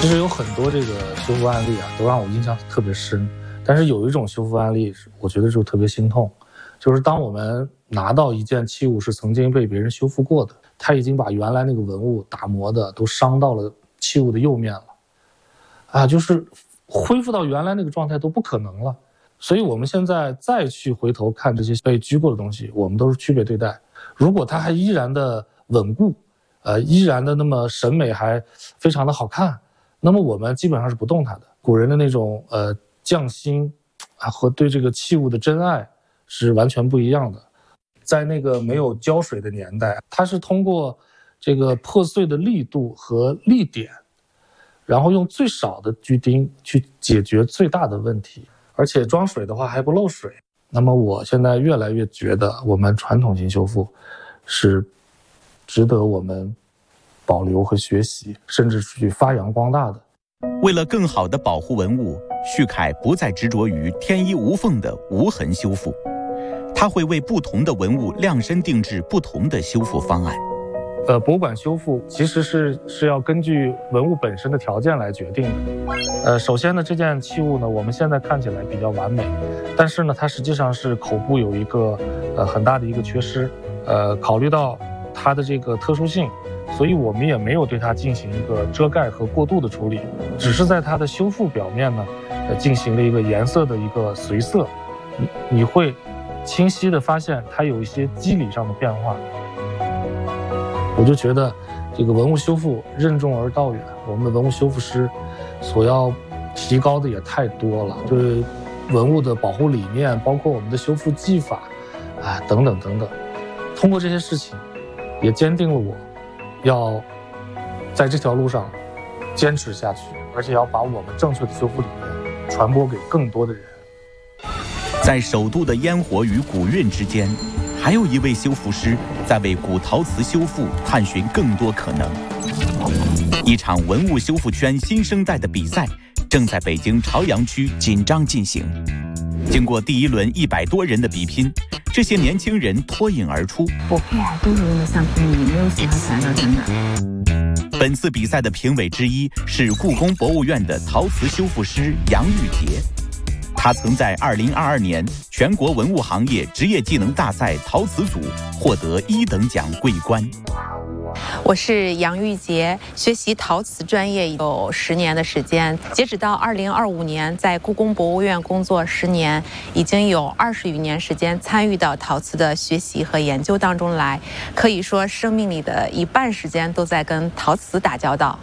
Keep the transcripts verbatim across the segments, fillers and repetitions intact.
其实有很多这个修复案例啊，都让我印象特别深。但是有一种修复案例，我觉得就特别心痛，就是当我们拿到一件器物是曾经被别人修复过的，他已经把原来那个文物打磨的都伤到了器物的釉面了，啊，就是恢复到原来那个状态都不可能了。所以我们现在再去回头看这些被居过的东西，我们都是区别对待。如果它还依然的稳固，呃，依然的那么审美还非常的好看，那么我们基本上是不动它的。古人的那种呃匠心啊和对这个器物的真爱是完全不一样的。在那个没有胶水的年代，它是通过这个破碎的力度和力点，然后用最少的锯钉去解决最大的问题，而且装水的话还不漏水。那么我现在越来越觉得我们传统型修复是值得我们保留和学习，甚至去发扬光大的。 为了更好地保护文物，徐凯不再执着于天衣无缝的无痕修复，他会为不同的文物量身定制不同的修复方案。 呃，博物馆修复其实是是要根据文物本身的条件来决定的。呃，首先呢，这件器物呢，我们现在看起来比较完美，但是呢，它实际上是口部有一个呃很大的一个缺失。呃，考虑到它的这个特殊性，所以我们也没有对它进行一个遮盖和过渡的处理，只是在它的修复表面呢，呃，进行了一个颜色的一个随色，你你会清晰的发现它有一些肌理上的变化。我就觉得这个文物修复任重而道远，我们的文物修复师所要提高的也太多了，就是文物的保护理念，包括我们的修复技法啊，等等等等。通过这些事情也坚定了我要在这条路上坚持下去，而且要把我们正确的修复理念传播给更多的人。 在首都的烟火与古韵之间，还有一位修复师在为古陶瓷修复探寻更多可能。一场文物修复圈新生代的比赛正在北京朝阳区紧张进行。经过第一轮一百多人的比拼，这些年轻人脱颖而出。 我配还都是用的橡皮泥，没有其他材料，真的。 本次比赛的评委之一是故宫博物院的陶瓷修复师杨玉杰。他曾在二零二二年全国文物行业职业技能大赛陶瓷组获得一等奖桂冠。 我是杨玉杰，学习陶瓷专业有十年的时间，截止到二零二五年，在故宫博物院工作十年，已经有二十余年时间参与到陶瓷的学习和研究当中来，可以说生命里的一半时间都在跟陶瓷打交道。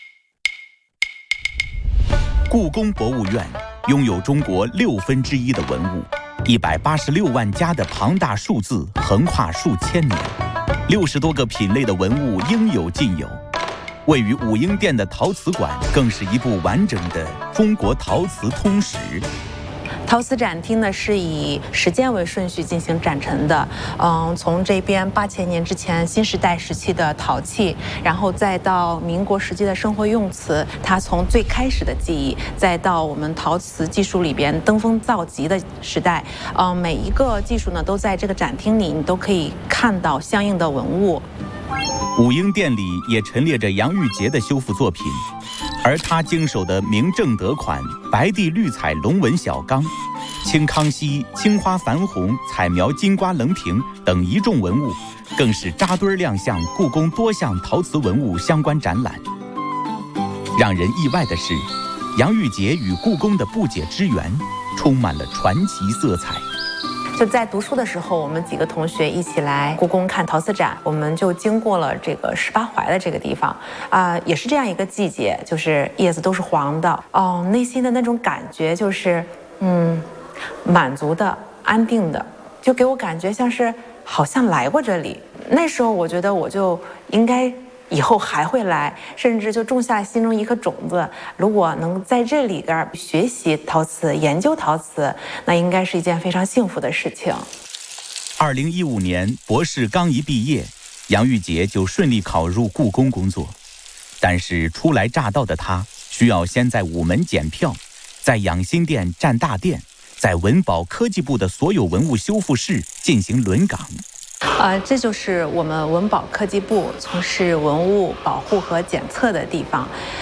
故宫博物院拥有中国六分之一的文物，一百八十六万家的庞大数字横跨数千年，六十多个品类的文物应有尽有。位于武英殿的陶瓷馆更是一部完整的中国陶瓷通史。 陶瓷展厅呢是以时间为顺序进行展陈的，嗯，从这边八千年之前新时代时期的陶器，然后再到民国时期的生活用瓷，它从最开始的技艺，再到我们陶瓷技术里边登峰造极的时代，嗯，每一个技术呢都在这个展厅里，你都可以看到相应的文物。 武英殿里也陈列着杨玉杰的修复作品，而他经手的明正德款白地绿彩龙纹小缸、清康熙青花矾红彩描金瓜棱瓶等一众文物，更是扎堆亮相故宫多项陶瓷文物相关展览。让人意外的是，杨玉杰与故宫的不解之缘充满了传奇色彩。 就在读书的时候，我们几个同学一起来故宫看陶瓷展，我们就经过了这个十八槐的这个地方，啊、呃，也是这样一个季节，就是叶子都是黄的，哦，内心的那种感觉就是，嗯，满足的、安定的，就给我感觉像是好像来过这里。那时候我觉得我就应该以后还会来，甚至就种下心中一颗种子。如果能在这里边学习陶瓷、研究陶瓷，那应该是一件非常幸福的事情。 二零一五年博士刚一毕业，杨玉杰就顺利考入故宫工作。但是初来乍到的他，需要先在午门检票，在养心殿站大殿，在文保科技部的所有文物修复室进行轮岗。 呃，这就是我们文保科技部从事文物保护和检测的地方。